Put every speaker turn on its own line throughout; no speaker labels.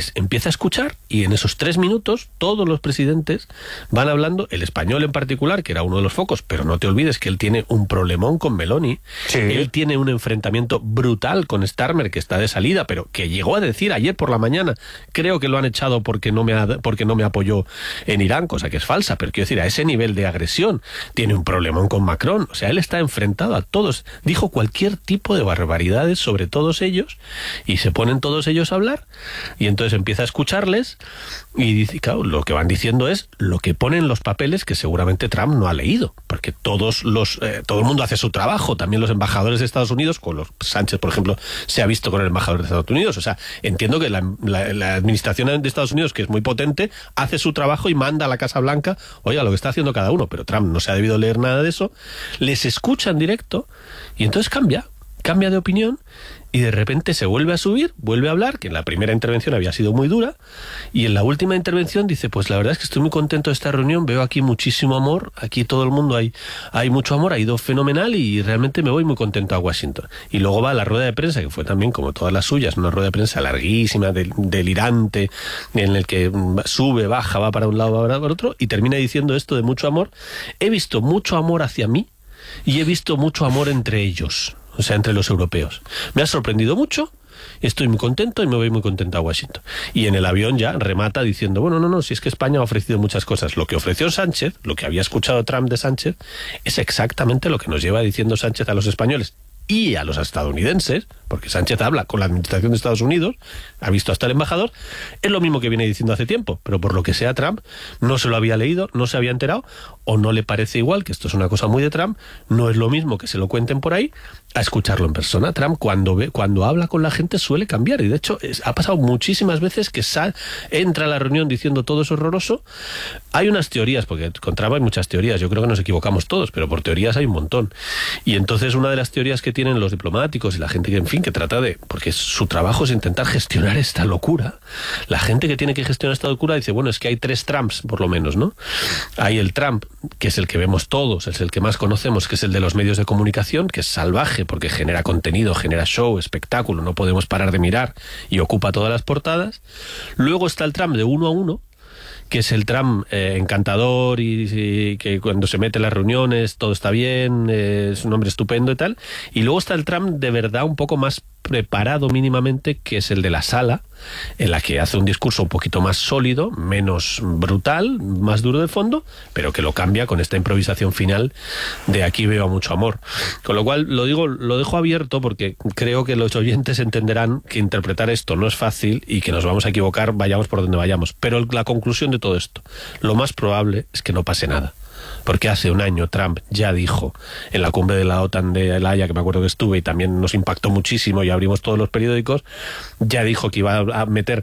empieza a escuchar y en esos 3 minutos todos los presidentes van hablando, el español en particular, que era uno de los focos, pero no te olvides que él tiene un problemón con Meloni,
Sí.
Él tiene un enfrentamiento brutal con Starmer, que está de salida, pero que llegó a decir ayer por la mañana, creo que lo han echado porque no me apoyó en Irán, cosa que es falsa, pero quiero decir, a ese nivel de agresión, tiene un problemón con Macron, o sea, él está enfrentado a todos, dijo cualquier tipo de barbaridades sobre todos ellos, y se ponen todos ellos a hablar, y entonces empieza a escucharles, y dice, claro, lo que van diciendo es lo que ponen los papeles que seguramente Trump no ha leído, porque todo el mundo hace su trabajo, también los embajadores de Estados Unidos, con los Sánchez, por ejemplo, se ha visto con el embajador de Estados Unidos, o sea, entiendo que la administración de Estados Unidos, que es muy potente, hace su trabajo y manda a la Casa Blanca, oiga, lo que está haciendo cada uno, pero Trump no se ha debido leer nada de eso, les escucha en directo, y entonces cambia de opinión, y de repente se vuelve a subir, vuelve a hablar, que en la primera intervención había sido muy dura, y en la última intervención dice, pues la verdad es que estoy muy contento de esta reunión, veo aquí muchísimo amor, aquí todo el mundo hay mucho amor, ha ido fenomenal y realmente me voy muy contento a Washington. Y luego va a la rueda de prensa, que fue también, como todas las suyas, una rueda de prensa larguísima, delirante, en el que sube, baja, va para un lado, va para otro, y termina diciendo esto de mucho amor. He visto mucho amor hacia mí y he visto mucho amor entre ellos. O sea, entre los europeos. Me ha sorprendido mucho, estoy muy contento y me voy muy contento a Washington. Y en el avión ya remata diciendo, bueno, no, si es que España ha ofrecido muchas cosas. Lo que ofreció Sánchez, lo que había escuchado Trump de Sánchez, es exactamente lo que nos lleva diciendo Sánchez a los españoles y a los estadounidenses, porque Sánchez habla con la administración de Estados Unidos, ha visto hasta el embajador, es lo mismo que viene diciendo hace tiempo, pero por lo que sea Trump no se lo había leído, no se había enterado, o no le parece igual, que esto es una cosa muy de Trump, no es lo mismo que se lo cuenten por ahí, a escucharlo en persona. Trump cuando habla con la gente suele cambiar, y de hecho ha pasado muchísimas veces que entra a la reunión diciendo todo es horroroso. Hay unas teorías, porque con Trump hay muchas teorías, yo creo que nos equivocamos todos, pero por teorías hay un montón. Y entonces una de las teorías que tienen los diplomáticos y la gente que, en fin, que trata porque su trabajo es intentar gestionar esta locura, la gente que tiene que gestionar esta locura dice, bueno, es que hay 3 Trumps, por lo menos, ¿no? Hay el Trump, que es el que vemos todos, es el que más conocemos, que es el de los medios de comunicación, que es salvaje porque genera contenido, genera show, espectáculo, no podemos parar de mirar y ocupa todas las portadas. Luego está el Trump de 1 a 1, que es el Trump encantador y que cuando se mete en las reuniones todo está bien, es un hombre estupendo y tal. Y luego está el Trump de verdad un poco más preparado mínimamente, que es el de la sala, en la que hace un discurso un poquito más sólido, menos brutal, más duro de fondo, pero que lo cambia con esta improvisación final de aquí veo mucho amor. Con lo cual, lo dejo abierto porque creo que los oyentes entenderán que interpretar esto no es fácil y que nos vamos a equivocar, vayamos por donde vayamos. Pero la conclusión de todo esto, lo más probable es que no pase nada. Porque hace un año Trump ya dijo en la cumbre de la OTAN de La Haya, que me acuerdo que estuve y también nos impactó muchísimo y abrimos todos los periódicos, ya dijo que iba a meter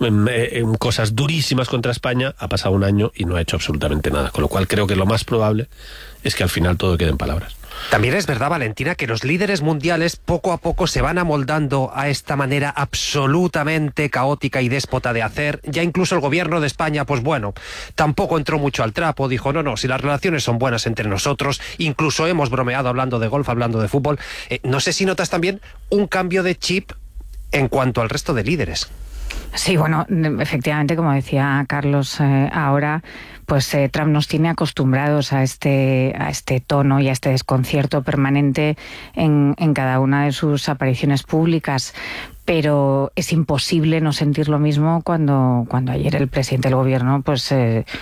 cosas durísimas contra España. Ha pasado un año y no ha hecho absolutamente nada, con lo cual creo que lo más probable es que al final todo quede en palabras.
También es verdad, Valentina, que los líderes mundiales poco a poco se van amoldando a esta manera absolutamente caótica y déspota de hacer. Ya incluso el gobierno de España, pues bueno, tampoco entró mucho al trapo, dijo, no, si las relaciones son buenas entre nosotros, incluso hemos bromeado hablando de golf, hablando de fútbol. No sé si notas también un cambio de chip en cuanto al resto de líderes.
Sí, bueno, efectivamente, como decía Carlos, ahora pues Trump nos tiene acostumbrados a este tono y a este desconcierto permanente en cada una de sus apariciones públicas. Pero es imposible no sentir lo mismo cuando ayer el presidente del gobierno pues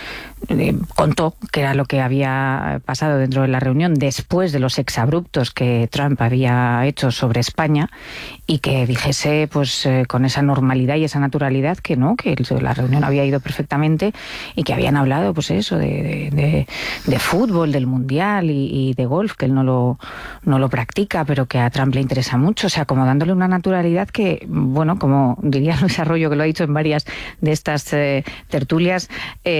contó qué era lo que había pasado dentro de la reunión después de los exabruptos que Trump había hecho sobre España, y que dijese pues con esa normalidad y esa naturalidad que la reunión había ido perfectamente y que habían hablado pues eso de fútbol, del mundial y de golf, que él no lo practica, pero que a Trump le interesa mucho, o sea, como dándole una naturalidad que, bueno, como diría Luis Arroyo, que lo ha dicho en varias de estas tertulias,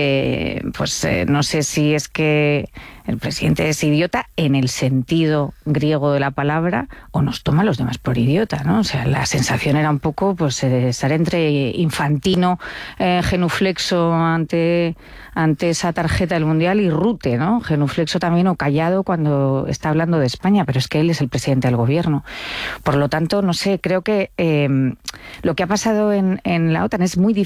no sé si es que el presidente es idiota en el sentido griego de la palabra o nos toma a los demás por idiota, ¿no? O sea, la sensación era un poco pues estar entre infantino, genuflexo ante esa tarjeta del Mundial y Rute, ¿no? Genuflexo también o callado cuando está hablando de España, pero es que él es el presidente del gobierno. Por lo tanto, no sé, creo que lo que ha pasado en la OTAN es muy difícil